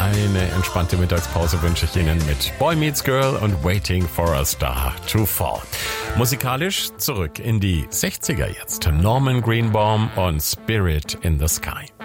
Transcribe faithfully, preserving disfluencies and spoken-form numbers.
eine entspannte Mittagspause wünsche ich Ihnen mit Boy Meets Girl und Waiting for a Star to Fall. Musikalisch zurück in die sechziger jetzt. Norman Greenbaum und Spirit in the Sky.